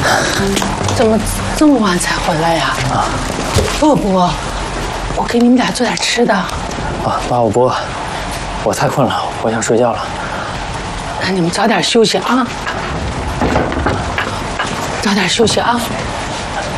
怎么这么晚才回来呀？啊，不，我给你们俩做点吃的。 啊，妈，我不饿，我太困了，我想睡觉了。 那你们早点休息啊，早点休息啊。